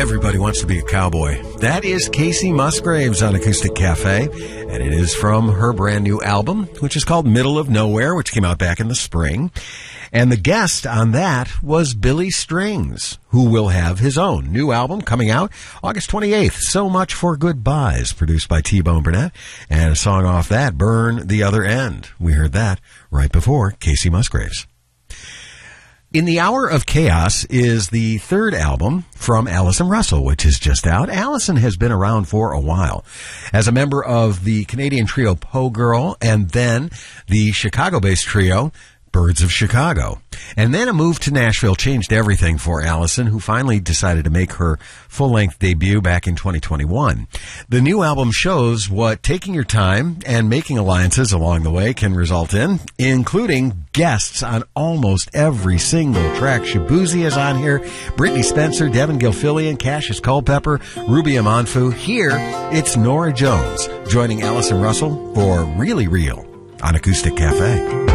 Everybody wants to be a cowboy. That is Casey Musgraves on Acoustic Cafe, and it is from her brand new album, which is called Middle of Nowhere, which came out back in the spring. And the guest on that was Billy Strings, who will have his own new album coming out August 28th. So Much for Goodbyes, produced by T-Bone Burnett. And a song off that, Burn the Other End. We heard that right before Casey Musgraves. In the Hour of Chaos is the third album from Allison Russell, which is just out. Allison has been around for a while as a member of the Canadian trio Poe Girl and then the Chicago-based trio Birds of Chicago. And then a move to Nashville changed everything for Allison, who finally decided to make her full-length debut back in 2021. The new album shows what taking your time and making alliances along the way can result in, including guests on almost every single track. Shabuzi is on here, Brittany Spencer, Devin Gilfillian, Cassius Culpepper, Ruby Amanfu. Here, it's Norah Jones joining Allison Russell for Really Real on Acoustic Cafe.